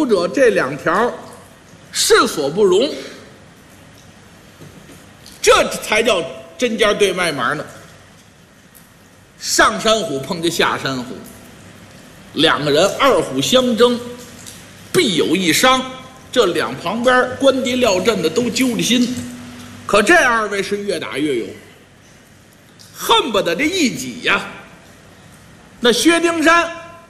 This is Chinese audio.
府者这两条势所不容，这才叫针尖对麦芒呢。上山虎碰见下山虎，两个人二虎相争，必有一伤。这两旁边官敌料阵的都揪着心，可这二位是越打越勇，恨不得这一挤呀。那薛丁山